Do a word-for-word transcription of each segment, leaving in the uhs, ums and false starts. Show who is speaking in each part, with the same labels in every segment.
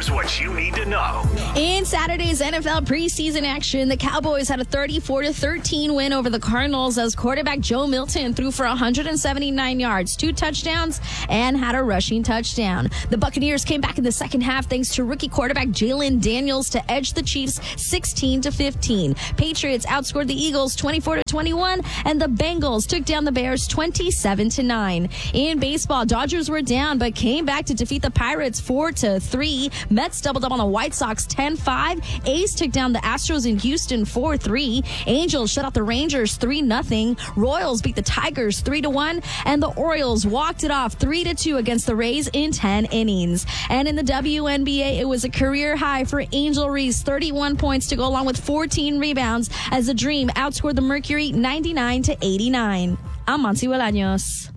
Speaker 1: Here's what you need to know.
Speaker 2: In Saturday's N F L preseason action, the Cowboys had a thirty-four to thirteen win over the Cardinals as quarterback Joe Milton threw for one hundred seventy-nine yards, two touchdowns, and had a rushing touchdown. The Buccaneers came back in the second half thanks to rookie quarterback Jalen Daniels to edge the Chiefs sixteen to fifteen. Patriots outscored the Eagles twenty-four to twenty-one, and the Bengals took down the Bears twenty-seven to nine. In baseball, Dodgers were down but came back to defeat the Pirates four to three. Mets doubled up on the White Sox ten five. A's took down the Astros in Houston four three. Angels shut out the Rangers three nothing. Royals beat the Tigers three to one, and the Orioles walked it off three to two against the Rays in ten innings. And in the W N B A, it was a career high for Angel Reese, thirty-one points to go along with fourteen rebounds as the Dream outscored the Mercury ninety-nine to eighty-nine. I'm Monty Bolaños.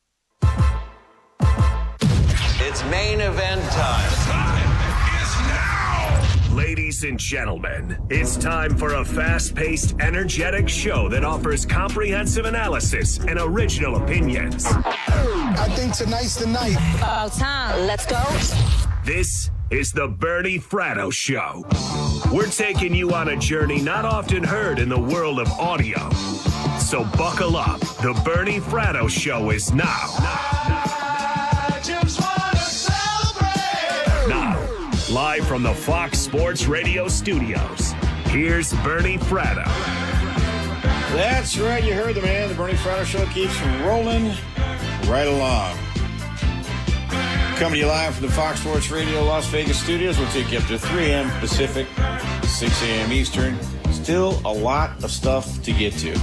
Speaker 3: It's main event time.
Speaker 1: Time is now. Ladies and gentlemen, it's time for a fast-paced, energetic show that offers comprehensive analysis and original opinions.
Speaker 4: I think tonight's the night.
Speaker 5: About time. Let's go.
Speaker 1: This is the Bernie Fratto Show. We're taking you on a journey not often heard in the world of audio. So buckle up. The Bernie Fratto Show is now.
Speaker 6: I just wanna celebrate.
Speaker 1: Now, live from the Fox Sports Radio studios, here's Bernie Fratto.
Speaker 7: That's right, you heard the man. The Bernie Fratto Show keeps rolling right along. Coming to you live from the Fox Sports Radio Las Vegas studios. We'll take you up to three a.m. Pacific, six a.m. Eastern. Still a lot of stuff to get to.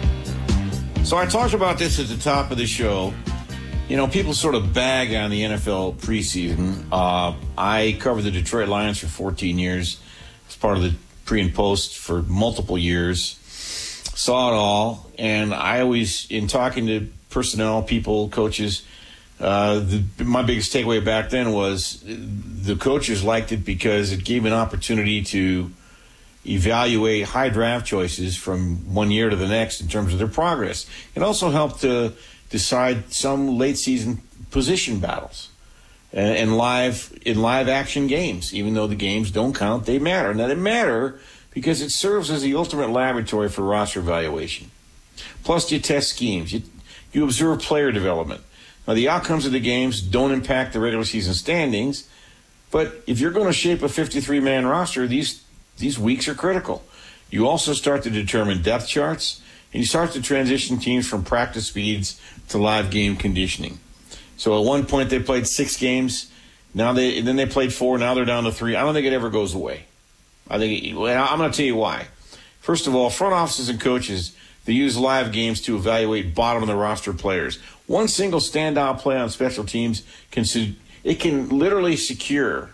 Speaker 7: So I talked about this at the top of the show. You know, people sort of bag on the N F L preseason. Uh, I covered the Detroit Lions for fourteen years as part of the pre and post for multiple years. Saw it all. And I always, in talking to personnel, people, coaches, uh, the, my biggest takeaway back then was the coaches liked it because it gave an opportunity to evaluate high draft choices from one year to the next in terms of their progress. It also helped to decide some late season position battles and, and live in live action games. Even though the games don't count, they matter. Now they matter because it serves as the ultimate laboratory for roster evaluation. Plus, you test schemes. You, you observe player development. Now, the outcomes of the games don't impact the regular season standings, but if you're going to shape a fifty-three man roster, these These weeks are critical. You also start to determine depth charts, and you start to transition teams from practice speeds to live game conditioning. So at one point they played six games, now they and then they played four. Now they're down to three. I don't think it ever goes away. I think it, well, I'm going to tell you why. First of all, front offices and coaches, they use live games to evaluate bottom of the roster players. One single standout play on special teams can it can literally secure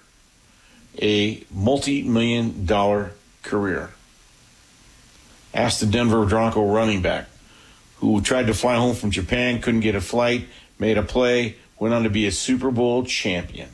Speaker 7: a multi-million dollar career. Ask the Denver Bronco running back who tried to fly home from Japan, couldn't get a flight, made a play, went on to be a Super Bowl champion.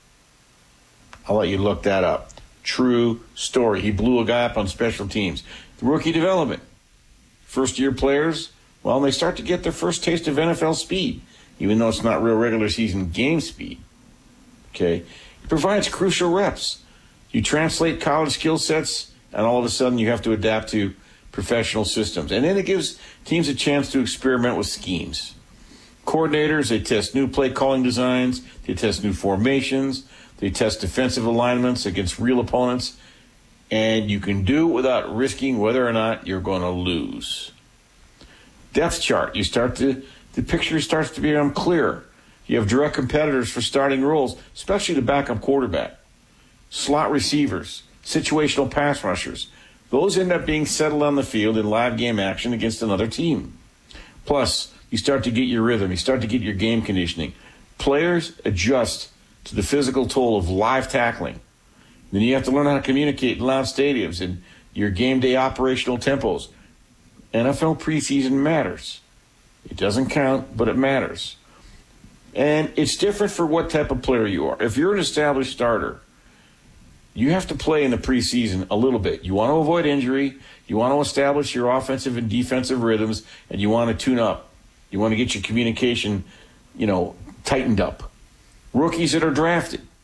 Speaker 7: I'll let you look that up. True story. He blew a guy up on special teams. The rookie development. First-year players, well, they start to get their first taste of N F L speed, even though it's not real regular season game speed. Okay? It provides crucial reps. You translate college skill sets, and all of a sudden you have to adapt to professional systems. And then it gives teams a chance to experiment with schemes. Coordinators, they test new play calling designs, they test new formations, they test defensive alignments against real opponents, and you can do it without risking whether or not you're going to lose. Depth chart, you start to, the picture starts to become clearer. You have direct competitors for starting roles, especially the backup quarterback. Slot receivers, situational pass rushers. Those end up being settled on the field in live game action against another team. Plus, you start to get your rhythm. You start to get your game conditioning. Players adjust to the physical toll of live tackling. Then you have to learn how to communicate in loud stadiums and your game day operational tempos. N F L preseason matters. It doesn't count, but it matters. And it's different for what type of player you are. If you're an established starter, you have to play in the preseason a little bit. You want to avoid injury. You want to establish your offensive and defensive rhythms, and you want to tune up. You want to get your communication, you know, tightened up. Rookies that are drafted,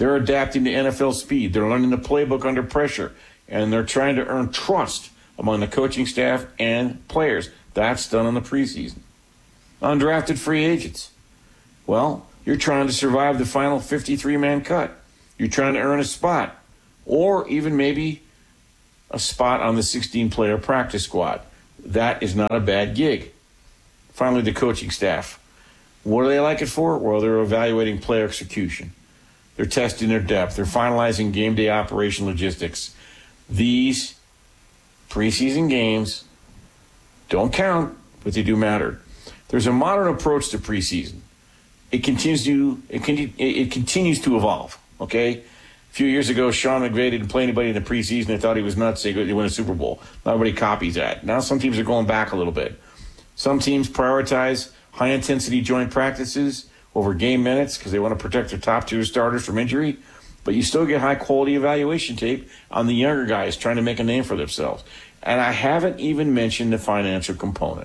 Speaker 7: They're adapting to N F L speed. They're learning the playbook under pressure, and they're trying to earn trust among the coaching staff and players. That's done in the preseason. Undrafted free agents. Well, you're trying to survive the final fifty-three man cut. You're trying to earn a spot, or even maybe a spot on the sixteen player practice squad. That is not a bad gig. Finally, the coaching staff. What do they like it for? Well, they're evaluating player execution. They're testing their depth. They're finalizing game day operation logistics. These preseason games don't count, but they do matter. There's a modern approach to preseason. It continues to it, con- it continues to evolve. Okay, a few years ago, Sean McVay didn't play anybody in the preseason. They thought he was nuts. They win a Super Bowl. Nobody copies that. Now some teams are going back a little bit. Some teams prioritize high-intensity joint practices over game minutes because they want to protect their top-tier starters from injury. But you still get high-quality evaluation tape on the younger guys trying to make a name for themselves. And I haven't even mentioned the financial component.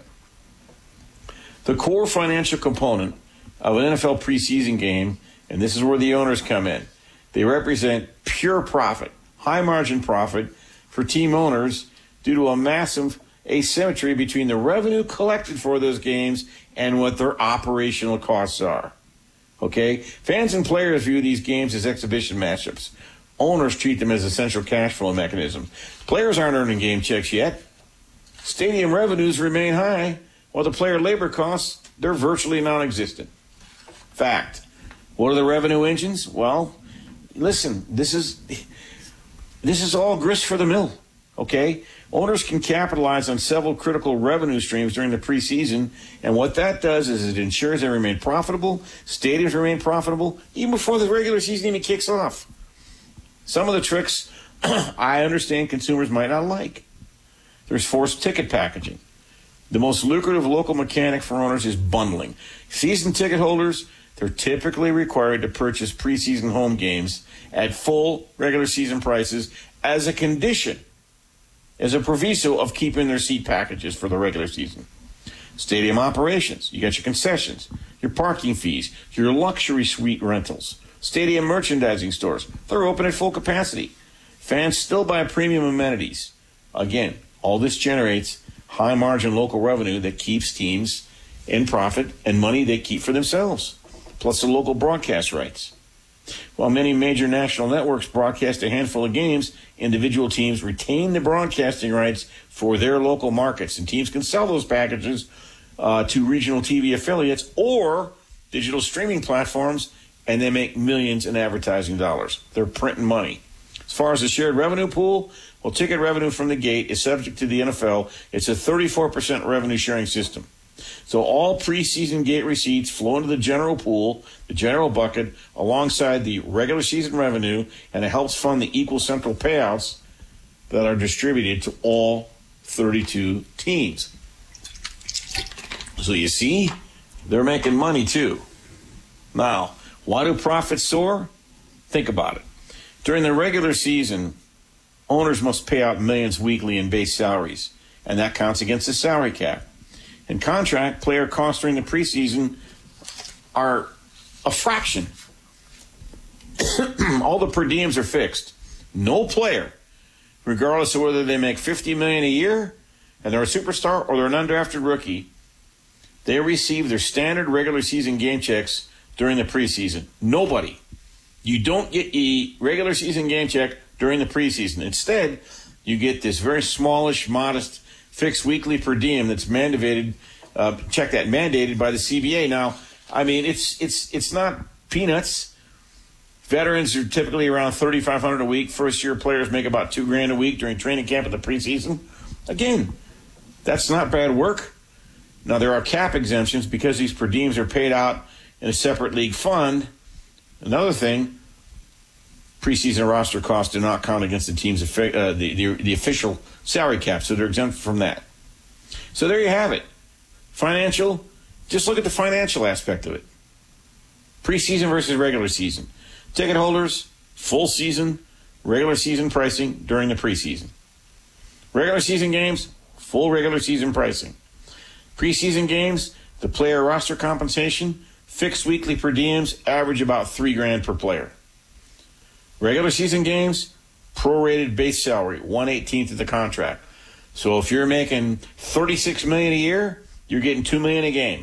Speaker 7: The core financial component of an N F L preseason game, and this is where the owners come in. They represent pure profit, high-margin profit for team owners due to a massive asymmetry between the revenue collected for those games and what their operational costs are. Okay? Fans and players view these games as exhibition matchups. Owners treat them as essential cash flow mechanisms. Players aren't earning game checks yet. Stadium revenues remain high, while the player labor costs, they're virtually non-existent. Fact. What are the revenue engines? Well, listen, this is this is all grist for the mill, okay? Owners can capitalize on several critical revenue streams during the preseason, and what that does is it ensures they remain profitable, stadiums remain profitable, even before the regular season even kicks off. Some of the tricks I understand consumers might not like. There's forced ticket packaging. The most lucrative local mechanic for owners is bundling. Season ticket holders, they're typically required to purchase preseason home games at full regular season prices as a condition, as a proviso of keeping their seat packages for the regular season. Stadium operations, you got your concessions, your parking fees, your luxury suite rentals. Stadium merchandising stores, they're open at full capacity. Fans still buy premium amenities. Again, all this generates high margin local revenue that keeps teams in profit and money they keep for themselves, plus the local broadcast rights. While many major national networks broadcast a handful of games, individual teams retain the broadcasting rights for their local markets, and teams can sell those packages uh, to regional T V affiliates or digital streaming platforms, and they make millions in advertising dollars. They're printing money. As far as the shared revenue pool, well, ticket revenue from the gate is subject to the N F L. It's a thirty-four percent revenue sharing system. So all preseason gate receipts flow into the general pool, the general bucket, alongside the regular season revenue, and it helps fund the equal central payouts that are distributed to all thirty-two teams. So you see, they're making money too. Now, why do profits soar? Think about it. During the regular season, owners must pay out millions weekly in base salaries, and that counts against the salary cap. In contract, player costs during the preseason are a fraction. All the per diems are fixed. No player, regardless of whether they make fifty million dollars a year and they're a superstar or they're an undrafted rookie, they receive their standard regular season game checks during the preseason. Nobody. You don't get a regular season game check during the preseason. Instead, you get this very smallish, modest, fixed weekly per diem that's mandated, uh, check that, mandated by the C B A. Now, I mean, it's it's it's not peanuts. Veterans are typically around thirty-five hundred dollars a week. First-year players make about two grand a week during training camp at the preseason. Again, that's not bad work. Now, there are cap exemptions because these per diems are paid out in a separate league fund. Another thing, preseason roster costs do not count against the team's uh, the, the the official salary cap, so they're exempt from that. So there you have it. Financial, just look at the financial aspect of it. Preseason versus regular season. Ticket holders, full season, regular season pricing during the preseason. Regular season games, full regular season pricing. Preseason games, the player roster compensation, fixed weekly per diems, average about three grand per player. Regular season games, prorated base salary, one eighteenth of the contract. So if you're making thirty-six million dollars a year, you're getting two million dollars a game.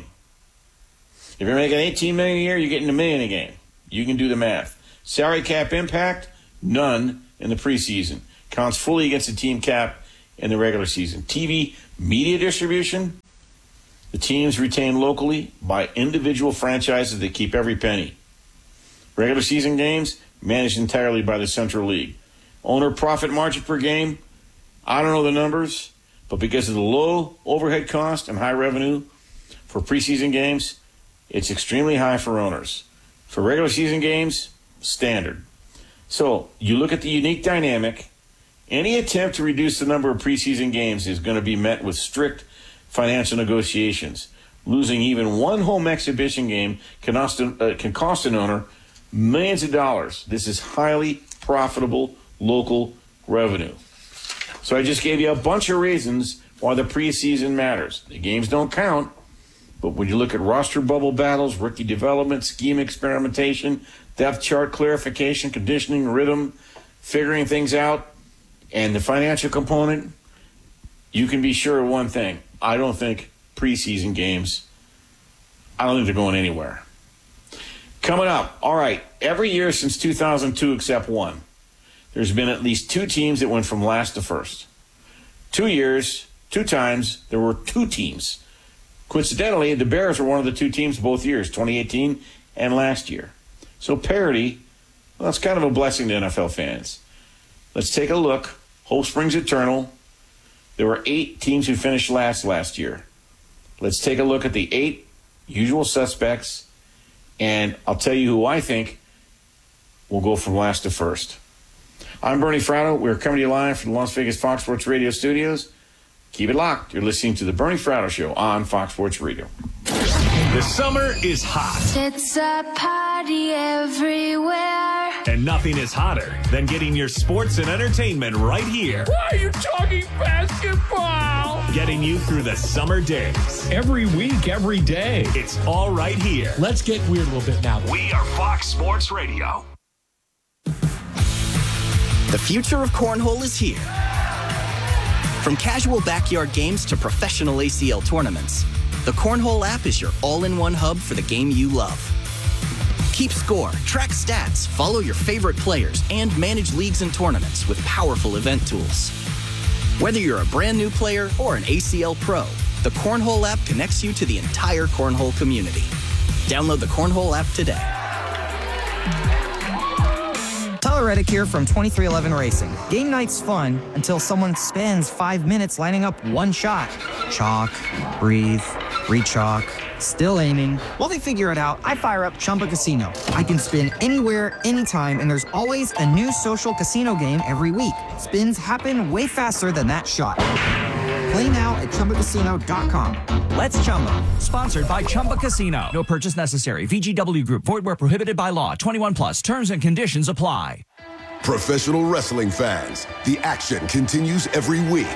Speaker 7: If you're making eighteen million dollars a year, you're getting a million a game. You can do the math. Salary cap impact, none in the preseason. Counts fully against the team cap in the regular season. T V media distribution, the teams retain locally by individual franchises that keep every penny. Regular season games managed entirely by the Central League. Owner profit margin per game, I don't know the numbers, but because of the low overhead cost and high revenue for preseason games, it's extremely high for owners. For regular season games, standard. So you look at the unique dynamic. Any attempt to reduce the number of preseason games is going to be met with strict financial negotiations. Losing even one home exhibition game can cost, uh, can cost an owner millions of dollars. This is highly profitable local revenue. So I just gave you a bunch of reasons why the preseason matters. The games don't count, but when you look at roster bubble battles, rookie development, scheme experimentation, depth chart clarification, conditioning, rhythm, figuring things out, and the financial component, you can be sure of one thing. I don't think preseason games, I don't think they're going anywhere. Coming up, all right, every year since two thousand two except one, there's been at least two teams that went from last to first. Two years, two times, there were two teams. Coincidentally, the Bears were one of the two teams both years, twenty eighteen and last year. So parity, well, that's kind of a blessing to N F L fans. Let's take a look. Hope springs eternal. There were eight teams who finished last last year. Let's take a look at the eight usual suspects, and I'll tell you who I think will go from last to first. I'm Bernie Fratto. We're coming to you live from the Las Vegas Fox Sports Radio studios. Keep it locked. You're listening to the Bernie Fratto Show on Fox Sports Radio.
Speaker 1: The summer is hot.
Speaker 8: It's a party everywhere.
Speaker 1: And nothing is hotter than getting your sports and entertainment right here.
Speaker 6: Why are you talking basketball?
Speaker 1: Getting you through the summer days.
Speaker 9: Every week, every day.
Speaker 1: It's all right here.
Speaker 9: Let's get weird a little bit now.
Speaker 1: We are Fox Sports Radio.
Speaker 10: The future of cornhole is here. From casual backyard games to professional A C L tournaments, the Cornhole app is your all-in-one hub for the game you love. Keep score, track stats, follow your favorite players, and manage leagues and tournaments with powerful event tools. Whether you're a brand new player or an A C L pro, the Cornhole app connects you to the entire Cornhole community. Download the Cornhole app today.
Speaker 11: Tyler Reddick here from twenty-three eleven Racing. Game night's fun until someone spends five minutes lining up one shot. Chalk, breathe, re-chalk, still aiming. While they figure it out, I fire up Chumba Casino. I can spin anywhere, anytime, and there's always a new social casino game every week. Spins happen way faster than that shot. Play now at Chumba Casino dot com.
Speaker 12: Let's Chumba. Sponsored by Chumba Casino. No purchase necessary. V G W Group. Void where prohibited by law. twenty-one plus. Terms and conditions apply.
Speaker 13: Professional wrestling fans, the action continues every week.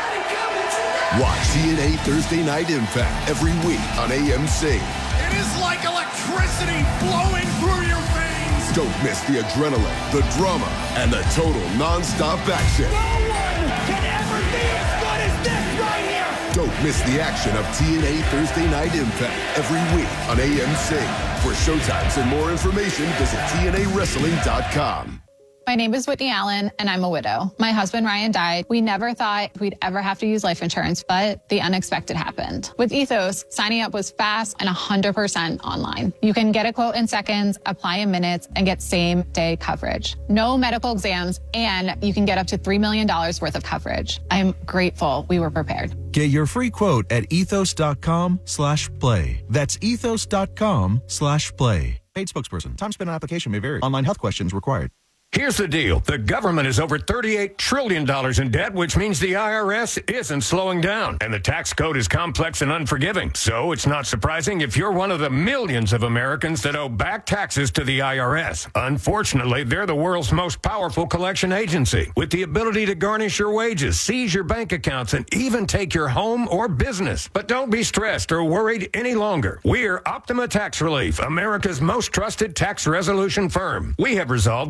Speaker 13: Watch T N A Thursday Night Impact every week on A M C.
Speaker 6: It is like electricity flowing through your veins.
Speaker 13: Don't miss the adrenaline, the drama, and the total non-stop action.
Speaker 6: No one can ever be as good as this right here.
Speaker 13: Don't miss the action of T N A Thursday Night Impact every week on A M C. For showtimes and more information, visit T N A wrestling dot com.
Speaker 14: My name is Whitney Allen, and I'm a widow. My husband, Ryan, died. We never thought we'd ever have to use life insurance, but the unexpected happened. With Ethos, signing up was fast and one hundred percent online. You can get a quote in seconds, apply in minutes, and get same-day coverage. No medical exams, and you can get up to three million dollars worth of coverage. I'm grateful we were prepared.
Speaker 15: Get your free quote at ethos.com slash play. That's ethos.com slash play. Paid spokesperson. Time spent on application may vary. Online health questions required.
Speaker 16: Here's the deal. The government is over thirty-eight trillion dollars in debt, which means the I R S isn't slowing down. And the tax code is complex and unforgiving. So it's not surprising if you're one of the millions of Americans that owe back taxes to the I R S. Unfortunately, they're the world's most powerful collection agency, with the ability to garnish your wages, seize your bank accounts, and even take your home or business. But don't be stressed or worried any longer. We're Optima Tax Relief, America's most trusted tax resolution firm. We have resolved over three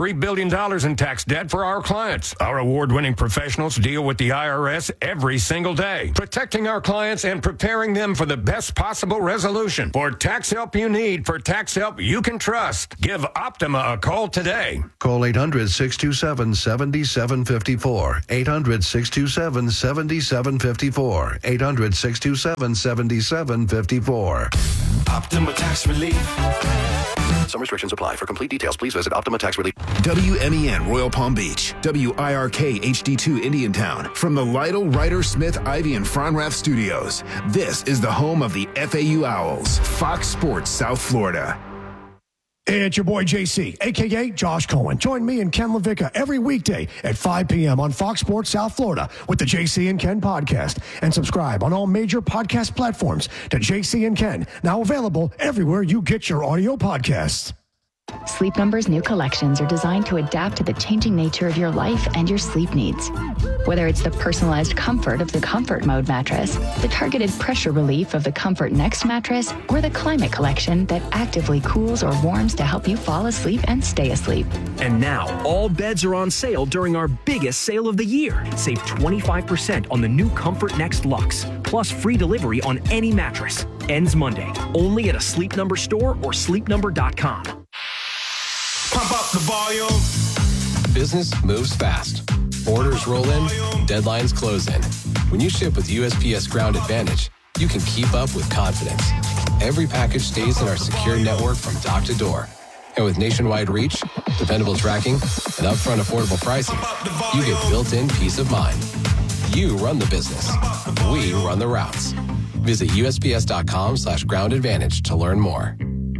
Speaker 16: three billion dollars in tax debt for our clients. Our award-winning professionals deal with the I R S every single day, protecting our clients and preparing them for the best possible resolution. For tax help you need, for tax help you can trust, give Optima a call today.
Speaker 17: Call eight hundred, six two seven, seven seven five four. eight hundred, six two seven, seven seven five four. eight hundred, six two seven, seven seven five four.
Speaker 18: Optima Tax Relief.
Speaker 17: Some restrictions apply. For complete details, please visit Optima Tax Relief.
Speaker 19: W M E N Royal Palm Beach. W I R K H D two Indiantown. From the Lytle, Ryder, Smith, Ivy, and Fronrath studios. This is the home of the F A U Owls. Fox Sports South Florida.
Speaker 20: It's your boy J C, a k a. Josh Cohen. Join me and Ken LaVicka every weekday at five p.m. on Fox Sports South Florida with the J C and Ken podcast. And subscribe on all major podcast platforms to J C and Ken, now available everywhere you get your audio podcasts.
Speaker 21: Sleep Number's new collections are designed to adapt to the changing nature of your life and your sleep needs. Whether it's the personalized comfort of the Comfort Mode mattress, the targeted pressure relief of the Comfort Next mattress, or the Climate Collection that actively cools or warms to help you fall asleep and stay asleep.
Speaker 22: And now, all beds are on sale during our biggest sale of the year. Save twenty-five percent on the new Comfort Next Luxe, plus free delivery on any mattress. Ends Monday, only at a Sleep Number store or sleep number dot com.
Speaker 18: Pump up the volume.
Speaker 23: Business moves fast. Orders roll in, deadlines close in. When you ship with U S P S Ground Advantage, you can keep up with confidence. Every package stays in our secure network from dock to door. And with nationwide reach, dependable tracking, and upfront affordable pricing, you get built-in peace of mind. You run the business. We run the routes. Visit U S P S dot com slash ground advantage to learn more.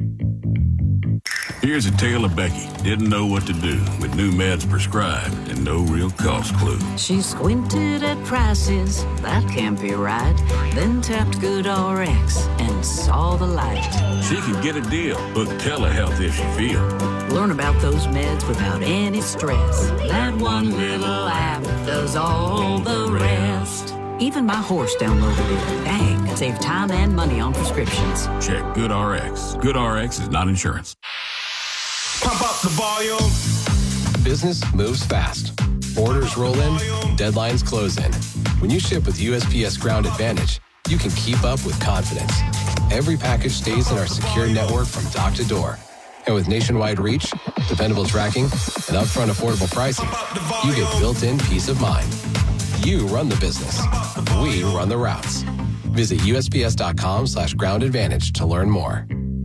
Speaker 24: Here's a tale of Becky. Didn't know what to do with new meds prescribed and no real cost clue.
Speaker 25: She squinted at prices, that can't be right. Then tapped GoodRx and saw the light.
Speaker 24: She could get a deal. Book telehealth if she feel.
Speaker 25: Learn about those meds without any stress. That one little app does all the rest. Even my horse downloaded it. Dang, save time and money on prescriptions.
Speaker 24: Check GoodRx. GoodRx is not insurance.
Speaker 18: Pump up the volume.
Speaker 23: Business moves fast. Orders roll in, deadlines close in. When you ship with U S P S Ground Advantage, you can keep up with confidence. Every package stays in our secure network from dock to door. And with nationwide reach, dependable tracking, and upfront affordable pricing, you get built-in peace of mind. You run the business. We run the routes. Visit U S P S dot com slash ground advantage to learn more.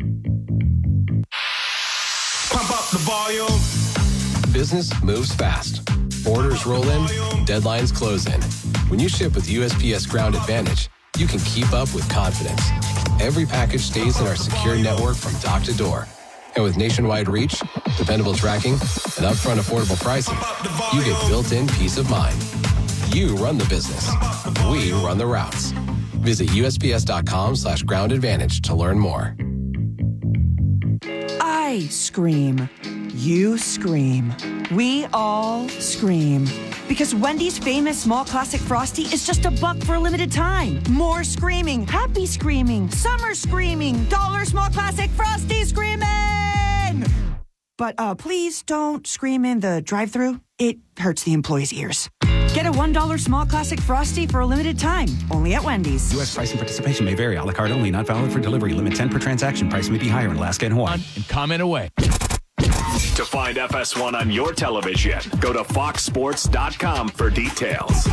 Speaker 18: Pump up the volume.
Speaker 23: Business moves fast. Orders roll in, deadlines close in. When you ship with U S P S Ground Advantage, you can keep up with confidence. Every package stays in our secure network from dock to door. And with nationwide reach, dependable tracking, and upfront affordable pricing, you get built-in peace of mind. You run the business. We run the routes. Visit U S P S dot com slash ground advantage to learn more.
Speaker 26: I scream. You scream. We all scream. Because Wendy's famous small classic Frosty is just a buck for a limited time. More screaming, happy screaming, summer screaming, dollar small classic Frosty screaming! But uh, please don't scream in the drive-thru. It hurts the employees' ears. Get a one dollar small classic Frosty for a limited time, only at Wendy's.
Speaker 27: U S price and participation may vary. A la carte only, not valid for delivery. Limit ten per transaction. Price may be higher in Alaska and Hawaii.
Speaker 9: And comment away.
Speaker 1: To find F S one on your television, go to fox sports dot com for details.